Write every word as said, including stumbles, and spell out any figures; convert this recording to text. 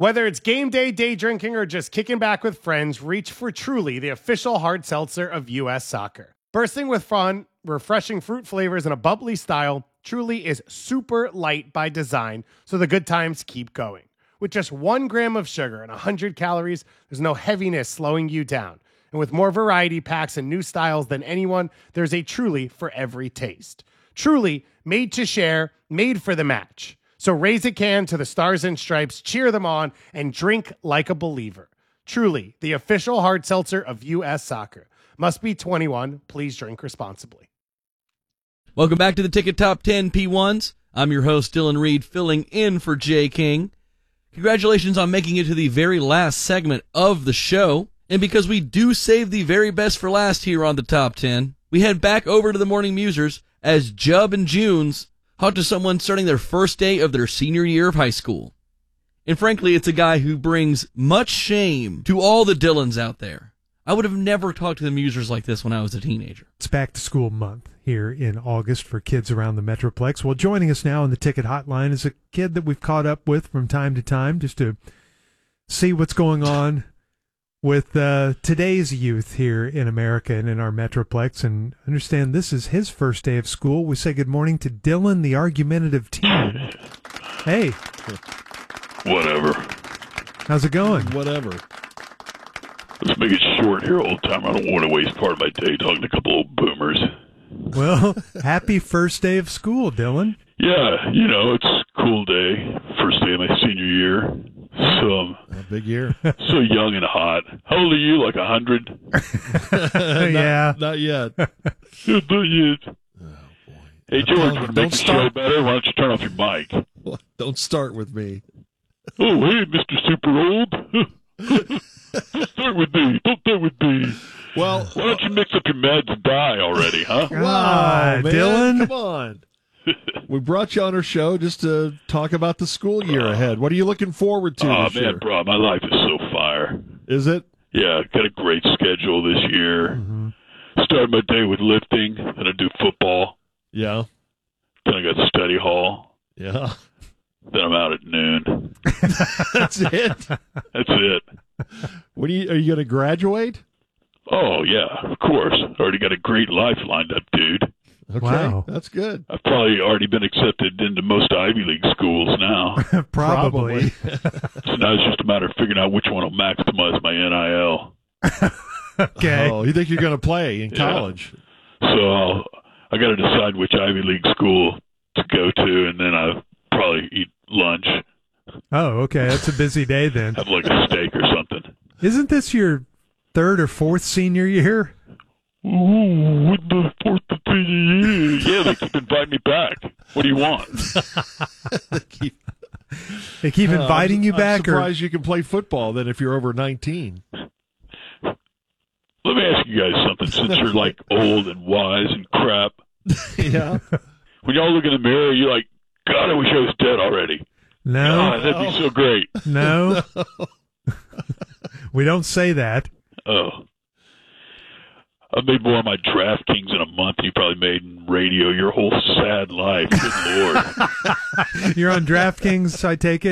Whether it's game day, day drinking, or just kicking back with friends, reach for Truly, the official hard seltzer of U S Soccer. Bursting with fun, refreshing fruit flavors, and a bubbly style, Truly is super light by design, so the good times keep going. With just one gram of sugar and one hundred calories, there's no heaviness slowing you down. And with more variety packs and new styles than anyone, there's a Truly for every taste. Truly, made to share, made for the match. So raise a can to the Stars and Stripes, cheer them on, and drink like a believer. Truly, the official hard seltzer of U S Soccer. Must be twenty-one. Please drink responsibly. Welcome back to the Ticket Top ten P ones. I'm your host, Dylan Reed, filling in for Jay King. Congratulations on making it to the very last segment of the show. And because we do save the very best for last here on the Top ten, we head back over to the Morning Musers as Jubb and Junes talk to someone starting their first day of their senior year of high school. And frankly, it's a guy who brings much shame to all the Dylans out there. I would have never talked to the Musers like this when I was a teenager. It's back to school month here in August for kids around the Metroplex. Well, joining us now on the ticket hotline is a kid that we've caught up with from time to time just to see what's going on with uh, today's youth here in America and in our Metroplex, and understand this is his first day of school. We say good morning to Dylan, the argumentative teen. Hey. Whatever. How's it going? Whatever. Let's make it short here, old timer. I don't want to waste part of my day talking to a couple old boomers. Well, happy first day of school, Dylan. Yeah, you know, it's a cool day. First day of my senior year. So um, a big year. So young and hot. How old are you? Like a hundred? Yeah. Not yet. Not yet. Oh, boy. Hey, George, want to make the show better? Why don't you turn off your mic? Well, don't start with me. Oh, hey, Mister Super Old. Don't start with me. Don't start with me. Well, why don't you mix up your meds and die already, huh? Wow, man, Dylan. Come on. We brought you on our show just to talk about the school year ahead. What are you looking forward to Oh, this man, year? bro, my life is so fire. Is it? Yeah, got a great schedule this year. Mm-hmm. Started my day with lifting, then I do football. Yeah. Then I got study hall. Yeah. Then I'm out at noon. That's it? That's it. What are you, are you going to graduate? Oh, yeah, of course. Already got a great life lined up, dude. Okay, Wow. that's good. I've probably already been accepted into most Ivy League schools now. Probably. So now it's just a matter of figuring out which one will maximize my N I L. Okay. Oh, you think you're going to play in Yeah. college? So I'll, I got to decide which Ivy League school to go to, and then I'll probably eat lunch, Oh, okay. That's a busy day then. have like a steak or something. Isn't this your third or fourth senior year? Ooh, with the fourth of the year. Yeah, they keep inviting me back. What do you want? They keep Uh, inviting I'm, you back, I'm surprised you can play football then if you're over nineteen. Let me ask you guys something, since you're like old and wise and crap. Yeah. When y'all look in the mirror, you're like, God, I wish I was dead already. or no, God, that'd be so great. no. We don't say that. Oh. I've made more on my DraftKings in a month than you probably made in radio your whole sad life. Good Lord. You're on DraftKings, I take it.